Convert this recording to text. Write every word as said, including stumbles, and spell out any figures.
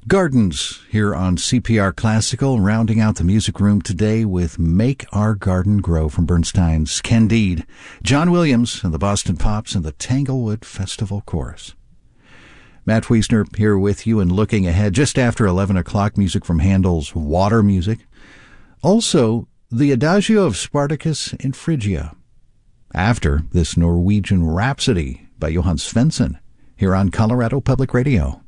Gardens here on C P R Classical, rounding out the music room today with Make Our Garden Grow from Bernstein's Candide, John Williams and the Boston Pops and the Tanglewood Festival Chorus. Matt Wiesner here with you and looking ahead just after eleven o'clock, music from Handel's Water Music. Also, the Adagio of Spartacus in Phrygia. After this Norwegian Rhapsody by Johann Svensson here on Colorado Public Radio.